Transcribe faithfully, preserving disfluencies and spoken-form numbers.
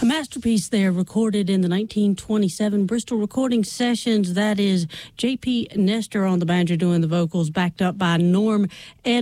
masterpiece there, recorded in the nineteen twenty-seven Bristol Recording Sessions. That is J P Nestor on the banjo doing the vocals, backed up by Norm Ed.